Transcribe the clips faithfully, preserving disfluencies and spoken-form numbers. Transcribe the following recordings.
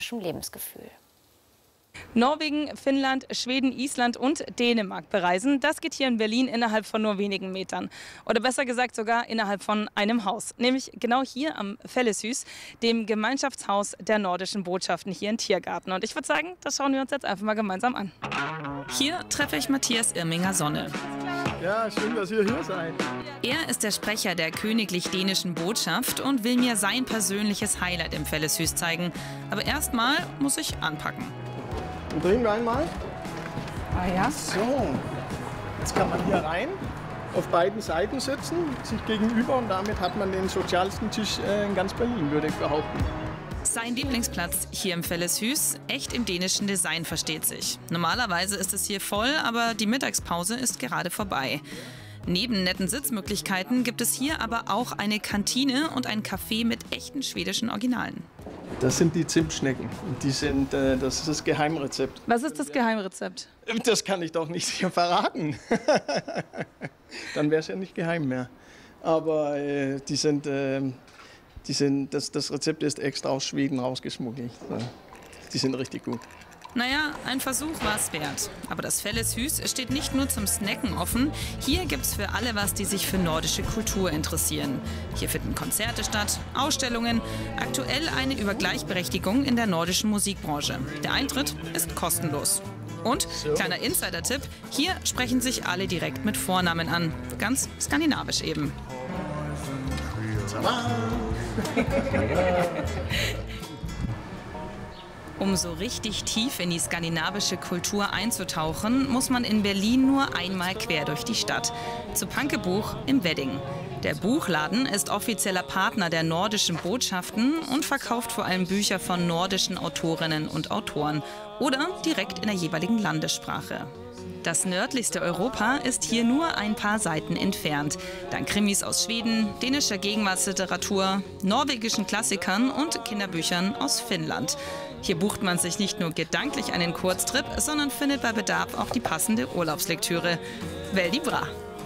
Lebensgefühl. Norwegen, Finnland, Schweden, Island und Dänemark bereisen. Das geht hier in Berlin innerhalb von nur wenigen Metern. Oder besser gesagt sogar innerhalb von einem Haus. Nämlich genau hier am Felleshus, dem Gemeinschaftshaus der nordischen Botschaften hier in Tiergarten. Und ich würde sagen, das schauen wir uns jetzt einfach mal gemeinsam an. Hier treffe ich Matthias Irminger-Sonne. Ja, schön, dass ihr hier seid. Er ist der Sprecher der königlich dänischen Botschaft und will mir sein persönliches Highlight im Felleshus zeigen. Aber erstmal muss ich anpacken. Und drehen wir einmal. Ah ja? So, jetzt kann man hier rein, auf beiden Seiten sitzen, sich gegenüber und damit hat man den sozialsten Tisch in ganz Berlin, würde ich behaupten. Sein Lieblingsplatz hier im Felleshus, echt im dänischen Design, versteht sich. Normalerweise ist es hier voll, aber die Mittagspause ist gerade vorbei. Neben netten Sitzmöglichkeiten gibt es hier aber auch eine Kantine und ein Café mit echten schwedischen Originalen. Das sind die Zimtschnecken. Und die sind, äh, das ist das Geheimrezept. Was ist das Geheimrezept? Das kann ich doch nicht hier verraten. Dann wäre es ja nicht geheim mehr. Aber äh, die sind, äh, die sind, das, das Rezept ist extra aus Schweden rausgeschmuggelt. Die sind richtig gut. Naja, ein Versuch war es wert. Aber das Felleshus steht nicht nur zum Snacken offen. Hier gibt's für alle was, die sich für nordische Kultur interessieren. Hier finden Konzerte statt, Ausstellungen, aktuell eine über Gleichberechtigung in der nordischen Musikbranche. Der Eintritt ist kostenlos. Und, kleiner Insider-Tipp, hier sprechen sich alle direkt mit Vornamen an. Ganz skandinavisch eben. Um so richtig tief in die skandinavische Kultur einzutauchen, muss man in Berlin nur einmal quer durch die Stadt. Zu Pankebuch im Wedding. Der Buchladen ist offizieller Partner der nordischen Botschaften und verkauft vor allem Bücher von nordischen Autorinnen und Autoren oder direkt in der jeweiligen Landessprache. Das nördlichste Europa ist hier nur ein paar Seiten entfernt. Dank Krimis aus Schweden, dänischer Gegenwartsliteratur, norwegischen Klassikern und Kinderbüchern aus Finnland. Hier bucht man sich nicht nur gedanklich einen Kurztrip, sondern findet bei Bedarf auch die passende Urlaubslektüre. Veldig bra!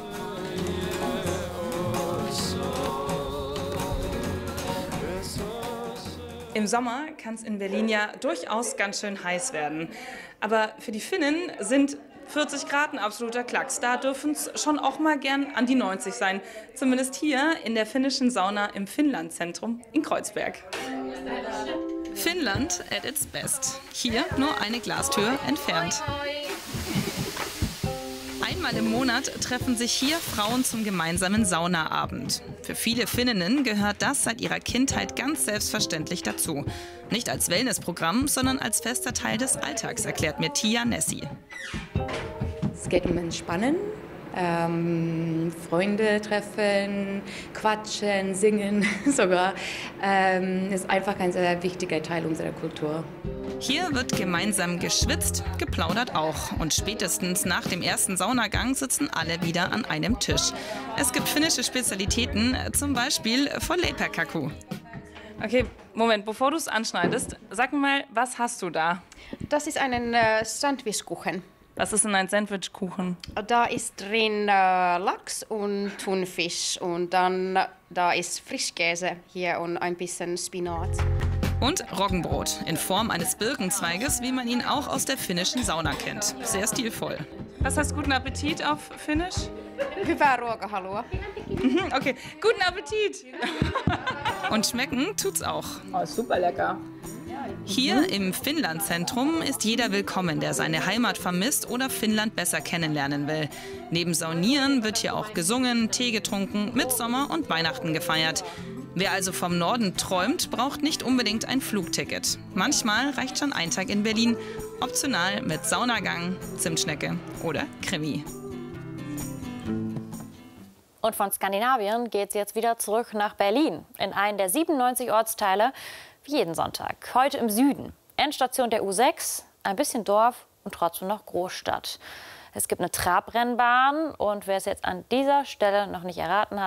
Im Sommer kann es in Berlin ja durchaus ganz schön heiß werden. Aber für die Finnen sind vierzig Grad ein absoluter Klacks. Da dürfen es schon auch mal gern an die neunzig sein. Zumindest hier in der finnischen Sauna im Finnland-Zentrum in Kreuzberg. Finnland at its best. Hier nur eine Glastür entfernt. Einmal im Monat treffen sich hier Frauen zum gemeinsamen Saunaabend. Für viele Finninnen gehört das seit ihrer Kindheit ganz selbstverständlich dazu. Nicht als Wellnessprogramm, sondern als fester Teil des Alltags, erklärt mir Tia Nessi. Es geht um Entspannen, ähm, Freunde treffen, quatschen, singen sogar. Ähm, ist einfach ein sehr wichtiger Teil unserer Kultur. Hier wird gemeinsam geschwitzt, geplaudert auch. Und spätestens nach dem ersten Saunagang sitzen alle wieder an einem Tisch. Es gibt finnische Spezialitäten, zum Beispiel von Leipäkaku. Okay, Moment, bevor du es anschneidest, sag mir mal, was hast du da? Das ist ein äh, Sandwichkuchen. Was ist denn ein Sandwichkuchen? Da ist drin äh, Lachs und Thunfisch und dann da ist Frischkäse hier und ein bisschen Spinat. Und Roggenbrot in Form eines Birkenzweiges, wie man ihn auch aus der finnischen Sauna kennt. Sehr stilvoll. Was heißt guten Appetit auf Finnisch? Hyvää ruokahalua. Mhm, okay, guten Appetit! Und schmecken tut's auch. Oh, super lecker. Hier im Finnland-Zentrum ist jeder willkommen, der seine Heimat vermisst oder Finnland besser kennenlernen will. Neben Saunieren wird hier auch gesungen, Tee getrunken, Mitsommer und Weihnachten gefeiert. Wer also vom Norden träumt, braucht nicht unbedingt ein Flugticket. Manchmal reicht schon ein Tag in Berlin, optional mit Saunagang, Zimtschnecke oder Krimi. Und von Skandinavien geht es jetzt wieder zurück nach Berlin, in einen der siebenundneunzig Ortsteile, wie jeden Sonntag. Heute im Süden, Endstation der U sechs, ein bisschen Dorf und trotzdem noch Großstadt. Es gibt eine Trabrennbahn und wer es jetzt an dieser Stelle noch nicht erraten hat,